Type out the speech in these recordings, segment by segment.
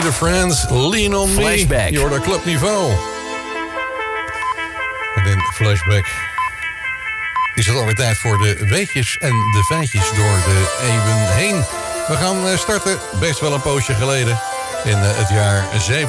the Friends, Lean on Flashback. Me. Je hoort dat clubniveau. En in Flashback is het alweer tijd voor de weetjes en de feitjes door de eeuwen heen. We gaan starten, best wel een poosje geleden, in het jaar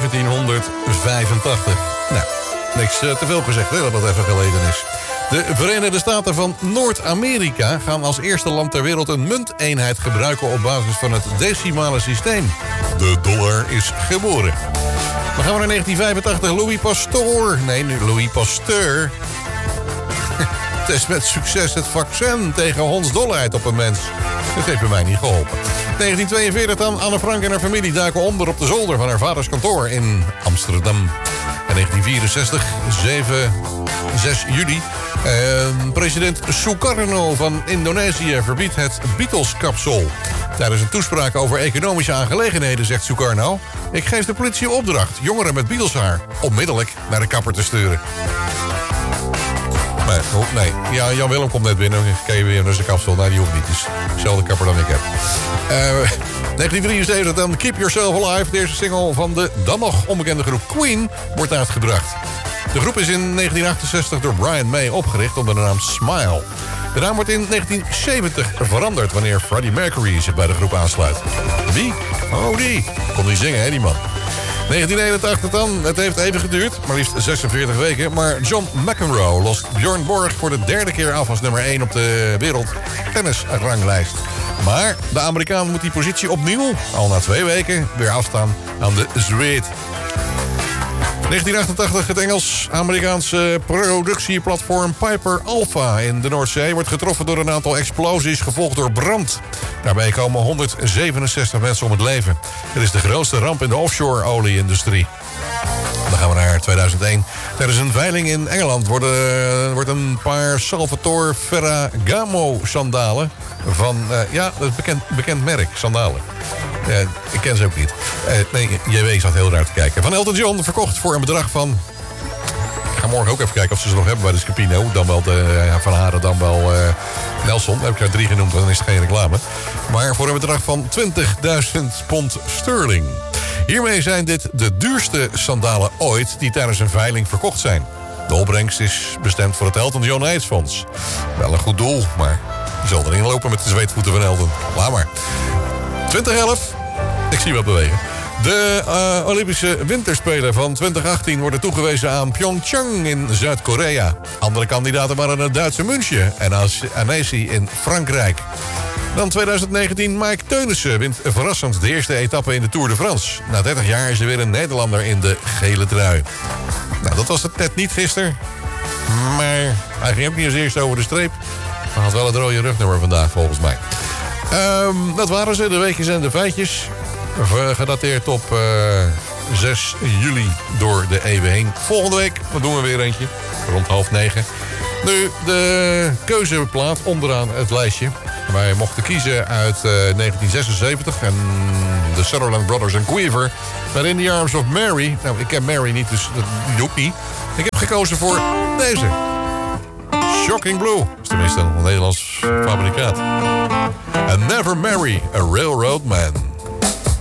1785. Nou, niks te veel gezegd, hè, dat het even geleden is. De Verenigde Staten van Noord-Amerika gaan als eerste land ter wereld een munteenheid gebruiken op basis van het decimale systeem. De dollar is geboren. Dan gaan we naar 1985. Louis Pasteur. Nee, nu Louis Pasteur. Test met succes het vaccin tegen hondsdolheid op een mens. Dat heeft bij mij niet geholpen. 1942 dan. Anne Frank en haar familie duiken onder op de zolder van haar vaders kantoor in Amsterdam. En 1964, 6 juli. President Sukarno van Indonesië verbiedt het Beatles-kapsel. Tijdens een toespraak over economische aangelegenheden zegt Sukarno: ik geef de politie opdracht jongeren met Beatleshaar onmiddellijk naar de kapper te sturen. Nee. Ja, Jan Willem komt net binnen. Kijk je weer naar zijn kapsel. Nee, die hoeft niet. Het is dezelfde kapper dan ik heb. 1973 dan Keep Yourself Alive. De eerste single van de dan nog onbekende groep Queen wordt uitgebracht. De groep is in 1968 door Brian May opgericht onder de naam Smile. De naam wordt in 1970 veranderd wanneer Freddie Mercury zich bij de groep aansluit. Wie? Oh, die. Kon niet zingen, hè, die man. 1981 dan. Het heeft even geduurd, maar liefst 46 weken. Maar John McEnroe lost Björn Borg voor de derde keer af als nummer 1 op de wereld tennisranglijst. Maar de Amerikaan moet die positie opnieuw, al na 2 weken, weer afstaan aan de Zweed. 1988, het Engels-Amerikaanse productieplatform Piper Alpha in de Noordzee wordt getroffen door een aantal explosies, gevolgd door brand. Daarbij komen 167 mensen om het leven. Het is de grootste ramp in de offshore-olie-industrie. Dan gaan we naar 2001. Tijdens een veiling in Engeland wordt een paar Salvatore Ferragamo-sandalen van, dat is bekend merk, sandalen. Ik ken ze ook niet. Nee, JW zat heel raar te kijken. Van Elton John verkocht voor een bedrag van... Ik ga morgen ook even kijken of ze nog hebben bij de Scapino. Dan wel Van Haren, dan wel Nelson. Daar heb ik er 3 genoemd, dan is het geen reclame. Maar voor een bedrag van £20.000 sterling. Hiermee zijn dit de duurste sandalen ooit die tijdens een veiling verkocht zijn. De opbrengst is bestemd voor het Elton John AIDS Fonds. Wel een goed doel, maar je zal erin lopen met de zweetvoeten van Elton. Laat maar. 2011. Ik zie wat bewegen. De Olympische Winterspelen van 2018 worden toegewezen aan Pyeongchang in Zuid-Korea. Andere kandidaten waren het Duitse München en Annecy in Frankrijk. Dan 2019, Mike Teunissen wint verrassend de eerste etappe in de Tour de France. Na 30 jaar is er weer een Nederlander in de gele trui. Nou, dat was het net niet gisteren. Maar hij ging ook niet als eerste over de streep. Maar had wel het rode rugnummer vandaag, volgens mij. Dat waren ze, de weetjes en de feitjes. Gedateerd op 6 juli door de eeuwen heen. Volgende week, wat doen we weer eentje? Rond 8:30. Nu de keuzeplaat onderaan het lijstje. Wij mochten kiezen uit 1976 en de Sutherland Brothers en Quiver. Maar In the Arms of Mary. Nou, ik ken Mary niet, dus dat doe ik niet. Ik heb gekozen voor deze. Shocking Blue. Dat is tenminste een Nederlands fabrikaat. And Never Marry a Railroad Man.